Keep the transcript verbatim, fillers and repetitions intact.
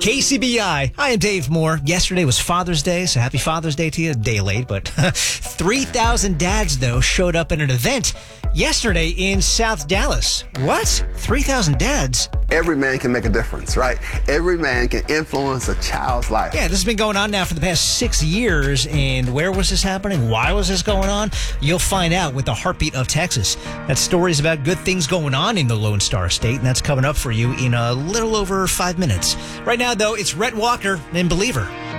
K C B I. I am Dave Moore. Yesterday was Father's Day, so happy Father's Day to you. A day late, but three thousand dads, though, showed up at an event yesterday in South Dallas. What? three thousand dads? Every man can make a difference, right? Every man can influence a child's life. Yeah, this has been going on now for the past six years. And where was this happening? Why was this going on? You'll find out with the Heartbeat of Texas. That story's about good things going on in the Lone Star State, and that's coming up for you in a little over five minutes. Right now, though, it's Rhett Walker and Believer.